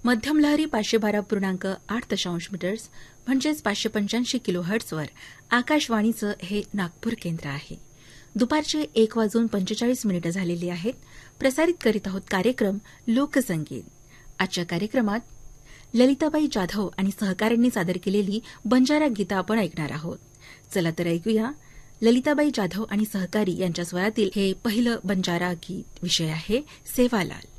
मध्यम लहरी 512.8 मीटर्स म्हणजेच 585 किलोहर्ट्झवर आकाशवाणीचं हे नागपूर केंद्र आहे. दुपारचे 1:45 झालेले आहेत. प्रसारित करीत आहोत कार्यक्रम लोकसंगीत. आजच्या कार्यक्रमात ललिताबाई जाधव आणि सहकाऱ्यांनी सादर केलेली बंजारा गीतं आपण ऐकणार आहोत. चला तर ऐकूया ललिताबाई जाधव आणि सहकारी यांच्या स्वरातील हे पहिलं बंजारा गीत. विषय आहे सेवालाल.